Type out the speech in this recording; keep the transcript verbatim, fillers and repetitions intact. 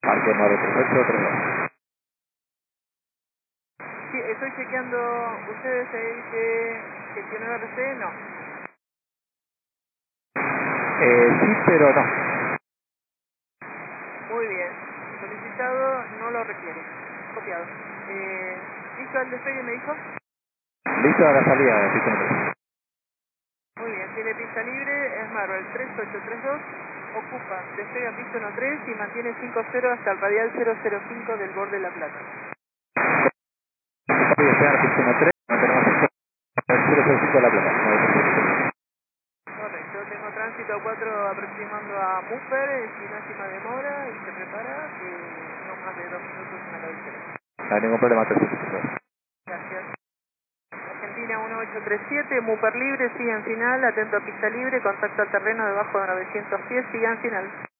Parque nueve tres ocho tres dos. Sí, estoy chequeando. ¿Ustedes ahí que gestionó R C? No. Eh, sí, pero no. Muy bien. Solicitado no lo requiere. Copiado. Eh, ¿Listo al despegue, me dijo? Listo a la salida de pista número tres. Muy bien. Tiene pista libre. Es Marvel tres ocho tres dos. Ocupa. Despega pista uno tres y mantiene cinco cero hasta el radial cero cero cinco del borde de La Plata. Voy a llegar a pista número tres. No tenemos cero cero cinco de la plata. Correcto. Tengo tránsito cuatro aproximando a Muffer. Si no es una demora y se prepara, eh, no más de dos minutos en la diferencia. No hay ningún problema. Perfecto. Gracias. Argentina uno ocho tres siete, Mupper libre, sigue en final, atento a pista libre, contacto al terreno debajo de novecientos pies, sigue en final.